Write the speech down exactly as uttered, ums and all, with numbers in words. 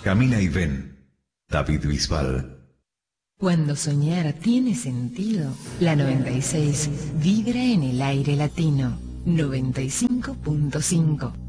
Camina y ven. David Bisbal. Cuando soñar tiene sentido, la noventa y seis vibra en el aire latino. noventa y cinco punto cinco.